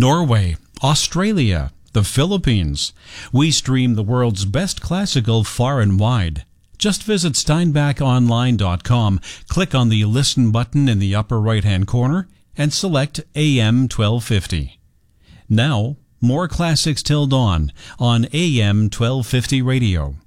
Norway, Australia, the Philippines. We stream the world's best classical far and wide. Just visit steinbachonline.com, click on the Listen button in the upper right-hand corner, and select AM 1250. Now, more classics till dawn on AM 1250 radio.